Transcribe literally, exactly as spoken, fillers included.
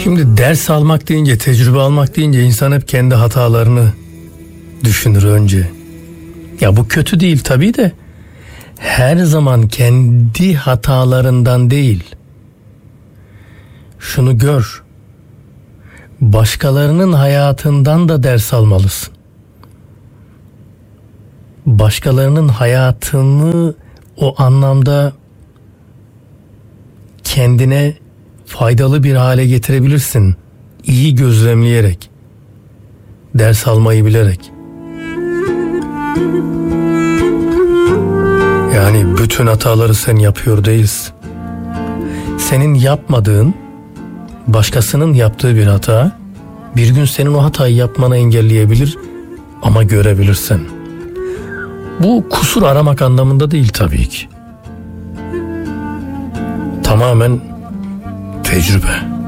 Şimdi ders almak deyince, tecrübe almak deyince insan hep kendi hatalarını düşünür önce. Ya bu kötü değil tabii de her zaman kendi hatalarından değil. Şunu gör. Başkalarının hayatından da ders almalısın. Başkalarının hayatını o anlamda kendine faydalı bir hale getirebilirsin. İyi gözlemleyerek, ders almayı bilerek. Yani bütün hataları sen yapıyor değilsin. Senin yapmadığın, başkasının yaptığı bir hata, bir gün senin o hatayı yapmanı engelleyebilir ama görebilirsin. Bu kusur aramak anlamında değil tabii ki. Tamamen tecrübe.